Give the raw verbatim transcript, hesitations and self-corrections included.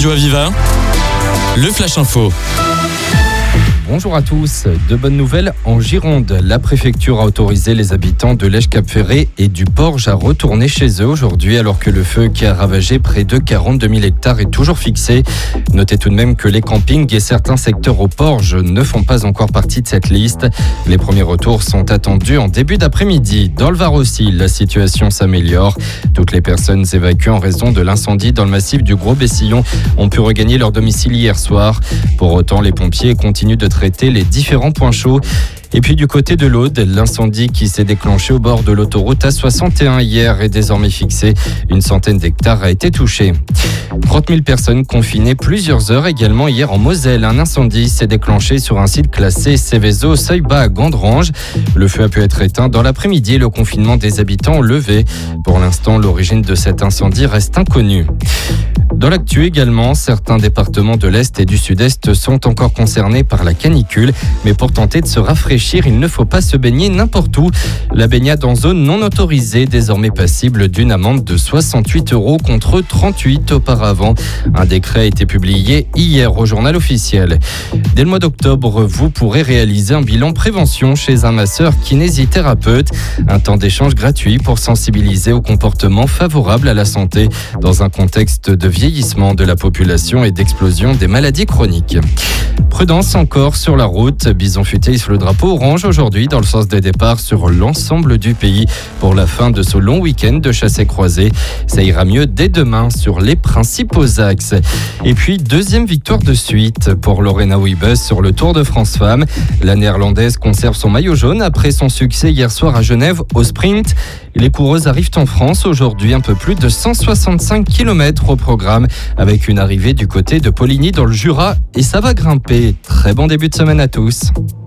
Radio Aviva, le Flash Info. Bonjour à tous. De bonnes nouvelles en Gironde. La préfecture a autorisé les habitants de Lège-Cap-Ferré et du Porge à retourner chez eux aujourd'hui, alors que le feu qui a ravagé près de quarante-deux mille hectares est toujours fixé. Notez tout de même que les campings et certains secteurs au Porge ne font pas encore partie de cette liste. Les premiers retours sont attendus en début d'après-midi. Dans le Var aussi, la situation s'améliore. Toutes les personnes évacuées en raison de l'incendie dans le massif du Gros-Bessillon ont pu regagner leur domicile hier soir. Pour autant, les pompiers continuent de traiter les différents points chauds. Et puis du côté de l'Aude, l'incendie qui s'est déclenché au bord de l'autoroute A soixante et un hier est désormais fixé. Une centaine d'hectares a été touchée. trente mille personnes confinées plusieurs heures également hier en Moselle. Un incendie s'est déclenché sur un site classé Céveso seuil bas à Gandrange. Le feu a pu être éteint dans l'après-midi et le confinement des habitants levé. Pour l'instant, l'origine de cet incendie reste inconnue. Dans l'actu également, certains départements de l'Est et du Sud-Est sont encore concernés par la canicule. Mais pour tenter de se rafraîchir, il ne faut pas se baigner n'importe où. La baignade en zone non autorisée, désormais passible d'une amende de soixante-huit euros contre trente-huit auparavant. Un décret a été publié hier au journal officiel. Dès le mois d'octobre, vous pourrez réaliser un bilan prévention chez un masseur kinésithérapeute. Un temps d'échange gratuit pour sensibiliser au comportement favorable à la santé dans un contexte de vieillissement de la population et d'explosion des maladies chroniques. Prudence encore sur la route. Bison futé sur le drapeau orange aujourd'hui dans le sens des départs sur l'ensemble du pays pour la fin de ce long week-end de chassé-croisé. Ça ira mieux dès demain sur les principaux axes. Et puis, deuxième victoire de suite pour Lorena Wiebes sur le Tour de France Femmes. La néerlandaise conserve son maillot jaune après son succès hier soir à Genève au sprint. Les coureuses arrivent en France aujourd'hui, un peu plus de cent soixante-cinq kilomètres au programme avec une arrivée du côté de Poligny dans le Jura et ça va grimper. Très bon début de semaine à tous.